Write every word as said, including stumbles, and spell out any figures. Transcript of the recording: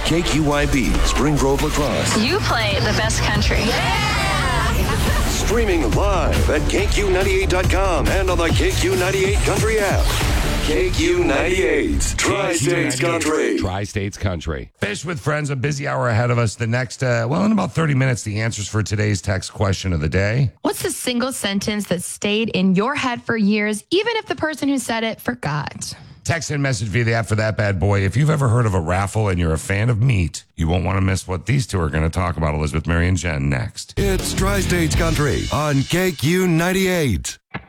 K Q Y B, Spring Grove Lacrosse. You play the best country. Streaming live at K Q ninety-eight dot com and on the K Q ninety-eight Country app. K Q ninety-eight, Tri-States Country. Tri-States Country. Fish with Friends, a busy hour ahead of us. The next, uh, well, in about thirty minutes, the answers for today's text question of the day. What's the single sentence that stayed in your head for years, even if the person who said it forgot? Text and message via the app for that bad boy. If you've ever heard of a raffle and you're a fan of meat, you won't want to miss what these two are going to talk about. Elizabeth, Mary, and Jen next. It's Tri-States Country on K Q ninety-eight.